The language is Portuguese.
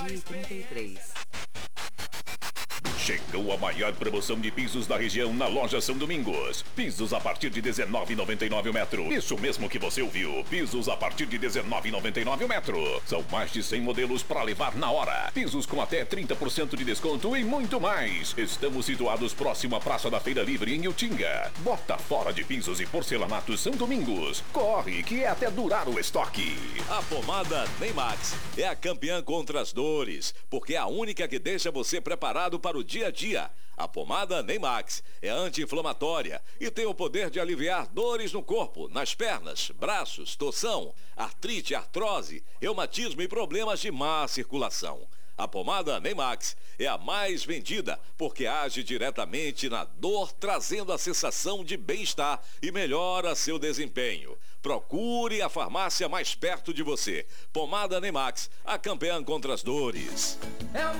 2033. Chegou a maior promoção de pisos da região na loja São Domingos. Pisos a partir de R$19,99 o metro. Isso mesmo que você ouviu. Pisos a partir de R$19,99 o metro. São mais de 100 modelos para levar na hora. Pisos com até 30% de desconto e muito mais. Estamos situados próximo à Praça da Feira Livre em Utinga. Bota fora de pisos e porcelanatos São Domingos. Corre que é até durar o estoque. A pomada Neymax é a campeã contra as dores, porque é a única que deixa você preparado para o dia a dia. A pomada Neymax é anti-inflamatória e tem o poder de aliviar dores no corpo, nas pernas, braços, torção, artrite, artrose, reumatismo e problemas de má circulação. A pomada Neymax é a mais vendida porque age diretamente na dor, trazendo a sensação de bem-estar e melhora seu desempenho. Procure a farmácia mais perto de você. Pomada Neymax, a campeã contra as dores.